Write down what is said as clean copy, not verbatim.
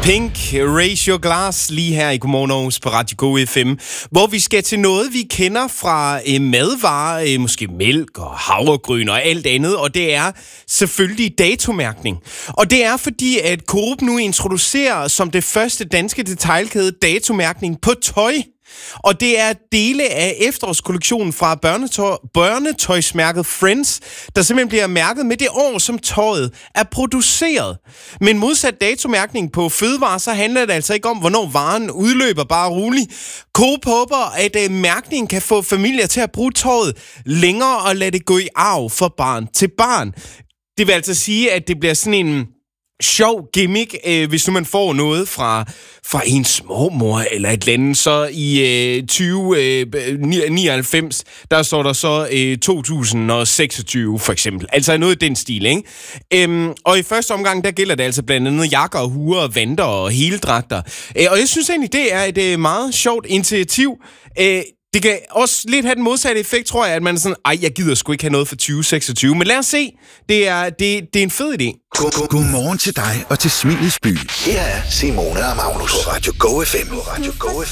Pink, Raise Your Glass, lige her i Godmorgen Aarhus på Radio Go FM, hvor vi skal til noget, vi kender fra madvarer, måske mælk og havregryn og alt andet, og det er selvfølgelig datomærkning. Og det er fordi, at Coop nu introducerer som det første danske detailkæde datomærkning på tøj. Og det er dele af efterårskollektionen fra børnetøjsmærket Friends, der simpelthen bliver mærket med det år, som tøjet er produceret. Men modsat datomærkning på fødevarer, så handler det altså ikke om, hvornår varen udløber, bare roligt. Coop håber, at mærkningen kan få familier til at bruge tøjet længere og lade det gå i arv fra barn til barn. Det vil altså sige, at det bliver sådan en sjov gimmick, hvis nu man får noget fra ens mormor eller et eller andet, så i 2099, der står der så 2026 for eksempel. Altså noget i den stil, ikke? Og i første omgang, der gælder det altså blandt andet jakker og huer, vanter og heldragter. Og jeg synes egentlig, det er et meget sjovt initiativ. Det kan også lidt have den modsatte effekt, tror jeg, at man er sådan, jeg gider sgu ikke have noget for 2026. Men lad os se. Det er en fed idé. Godmorgen til dig og til Smilets by. Her er Simone og Magnus på Radio Go FM.